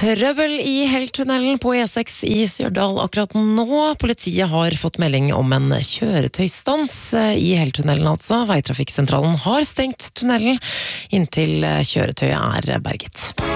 Trøbbel i Helltunnelen på E6 i Stjørdal akkurat nå. Politiet har fått melding om en kjøretøystans i Helltunnelen altså. Veitrafikksentralen har stengt tunnelen inntil kjøretøyet er berget.